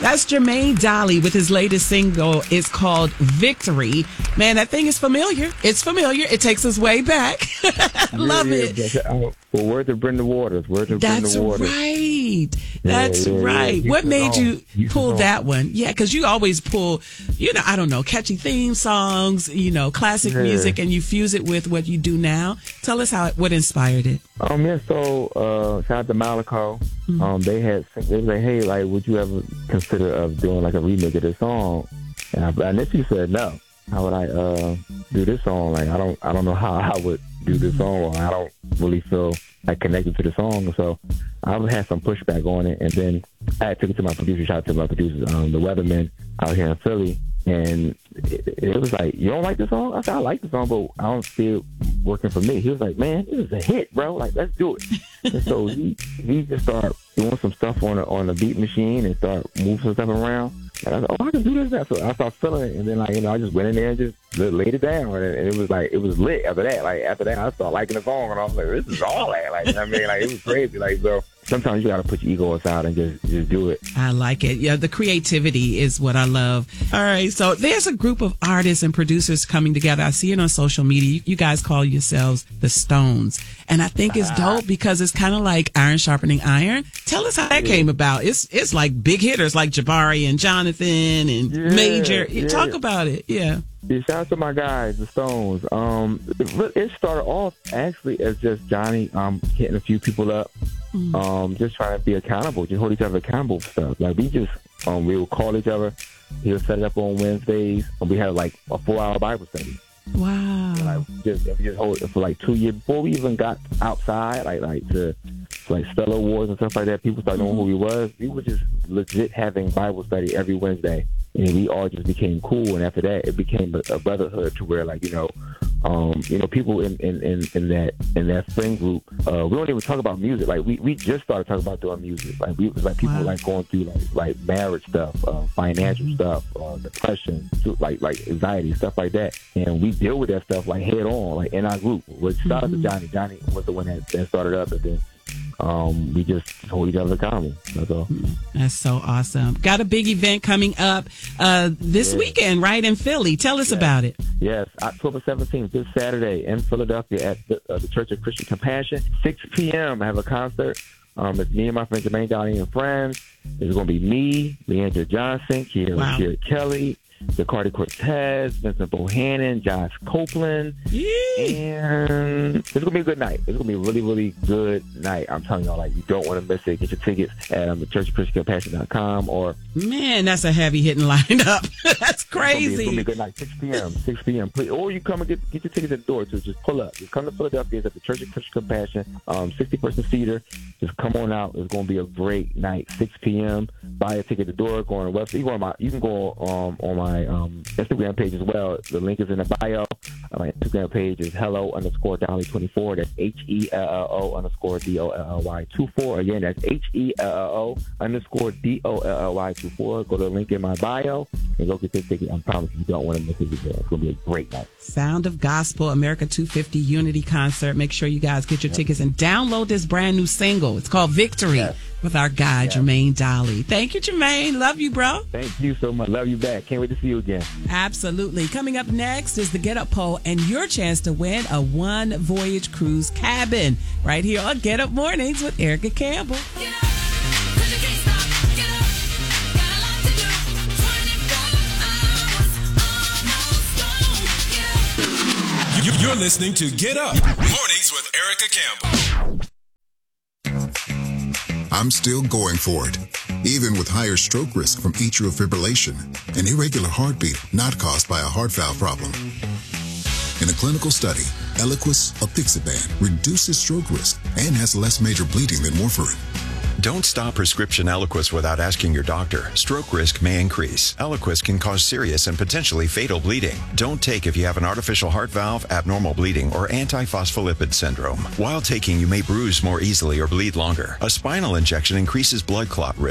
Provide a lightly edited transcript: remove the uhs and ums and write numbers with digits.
That's Jermaine Dolly with his latest single. It's called Victory. Man, that thing is familiar. It's familiar. It takes us way back. Love it. Well, word to Brenda Waters. That's right. That's right. What made you pull that one? Yeah, because you always pull, I don't know, catchy theme songs, classic music, and you fuse it with what you do now. Tell us what inspired it. So shout out to Malaco. They was like, hey, like, would you ever consider of doing like a remix of this song? And I initially said no. How would I do this song? Like, I don't know how I would do this song. Or I don't really feel like connected to the song. So I had some pushback on it, and then I took it to my producer. Shout out to my producers, the Weatherman out here in Philly. And it was like, you don't like the song? I said, I like the song, but I don't see it working for me. He was like, man, this is a hit, bro. Like, let's do it. And so he just started doing some stuff on the beat machine and start moving some stuff around. And I was like, I can do this now. So I started feeling it, and then I just went in there and just laid it down, and it was like, it was lit after that. Like, after that, I started liking the song, and I was like, this is all that. Like, it was crazy. Like, so sometimes you got to put your ego aside and just do it. I like it. Yeah, the creativity is what I love. All right, so there's a group of artists and producers coming together. I see it on social media. You guys call yourselves the Stones, and I think it's dope because it's kind of like iron sharpening iron. Tell us how that came about. It's like big hitters like Jabari and Jonathan and Major. Talk about it. Yeah. Shout out to my guys, the Stones. It started off actually as just Johnny hitting a few people up, just trying to be accountable, just hold each other accountable for stuff. Like, we would call each other. He would set it up on Wednesdays, and we had like a 4-hour Bible study. Wow. And we just hold it for like 2 years before we even got outside, like to like Stellar Awards and stuff like that. People started knowing who we was. We were just legit having Bible study every Wednesday. And we all just became cool, and after that, it became a brotherhood to where, like, people in that friend group, we don't even talk about music. Like, we just started talking about doing music. Like, we was like people like going through like marriage stuff, financial stuff, depression, like anxiety, stuff like that, and we deal with that stuff like head on, like in our group. Which shout out to Johnny. Johnny was the one that started up, and then we just hold each other accountable. That's all. That's so awesome. Got a big event coming up this weekend, right, in Philly. Tell us about it. Yes, October 17th, this Saturday in Philadelphia at the Church of Christian Compassion, 6 p.m. I have a concert. It's me and my friend Jermaine Dolly and friends. It's going to be me, Leandra Johnson, Kiera Kelly, Zacardi Cortez, Vincent Bohannon, Josh Copeland. And it's going to be a good night. It's going to be a really, really good night. I'm telling y'all, like, you don't want to miss it. Get your tickets at churchofchristiancompassion.com or... Man, that's a heavy hitting lineup. That's crazy. It's going to be a good night. 6 p.m. 6 p.m. Please. Or you come and get your tickets at the door, too. Just pull up. Just come to Philadelphia. It's at the Church of Christian Compassion, 60-person seater. Just come on out. It's going to be a great night. 6 p.m. Buy a ticket at the door. Go on the website. You can go on my Instagram page as well. The link is in the bio. My Instagram page is hello_Dolly24. That's HELLO_DOLLY24. Again, that's HELLO_DOLLY24. Go to the link in my bio and go get this ticket. I promise you don't want to miss it again. It's going to be a great night. Sound of Gospel America 250 Unity Concert. Make sure you guys get your tickets and download this brand new single. It's called Victory with our guy, Jermaine Dolly. Thank you, Jermaine. Love you, bro. Thank you so much. Love you back. Can't wait to see you again. Absolutely. Coming up next is the Get Up Poll and your chance to win a one voyage cruise cabin right here on Get Up Mornings with Erica Campbell. You're listening to Get Up Mornings with Erica Campbell. I'm still going for it, even with higher stroke risk from atrial fibrillation, an irregular heartbeat not caused by a heart valve problem. In a clinical study, Eliquis apixaban reduces stroke risk and has less major bleeding than warfarin. Don't stop prescription Eliquis without asking your doctor. Stroke risk may increase. Eliquis can cause serious and potentially fatal bleeding. Don't take if you have an artificial heart valve, abnormal bleeding, or antiphospholipid syndrome. While taking, you may bruise more easily or bleed longer. A spinal injection increases blood clot risk.